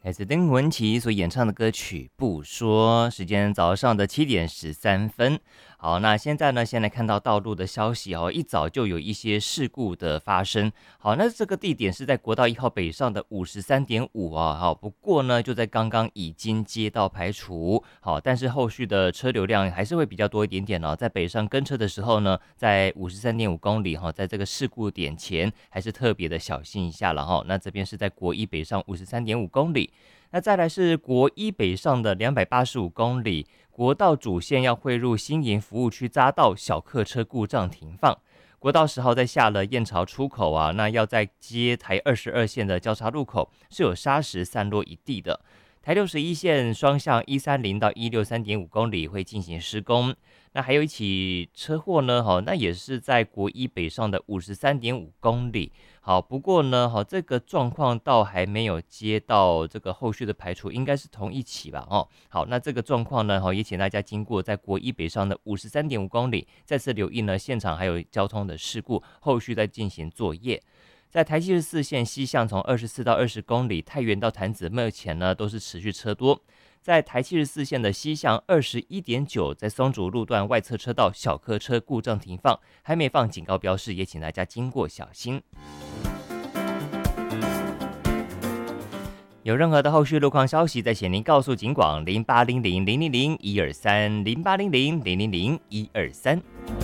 来自邓文琪所演唱的歌曲《不说》，时间早上的7:13。好，那现在呢，先来看到道路的消息哦，一早就有一些事故的发生。好，那这个地点是在国道1号北上的53.5啊。好，不过呢，就在刚刚已经街道排除。好，但是后续的车流量还是会比较多一点点哦。在北上跟车的时候呢，在53.5公里哈，在这个事故点前还是特别的小心一下了哈。那这边是在国一北上53.5公里。那再来是国一北上的285公里，国道主线要汇入新营服务区匝道，小客车故障停放。国道10号在下了燕巢出口啊，那要在接台22线的交叉路口是有砂石散落一地的。台61线双向130到163.5公里会进行施工。那还有一起车祸呢，那也是在国一北上的53.5公里。好，不过呢，这个状况倒还没有接到这个后续的排除，应该是同一起吧，好，那这个状况呢，也请大家经过在国一北上的53.5公里，再次留意呢，现场还有交通的事故，后续再进行作业。在台74线西向从24到20公里，太原到潭子目前呢都是持续车多。在台74线的西向21.9，在松竹路段外侧车道小客车故障停放，还没放警告标示，也请大家经过小心。有任何的后续路况消息，再请您告诉警广0800000123，0800000123。